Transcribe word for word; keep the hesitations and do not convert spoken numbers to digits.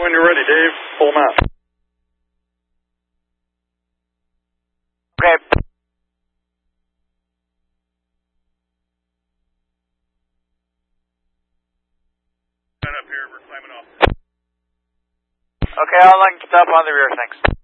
when you're ready, Dave. Pull them out. Okay. Line up here, we're climbing off. Okay, I'll link up on the rear, thanks.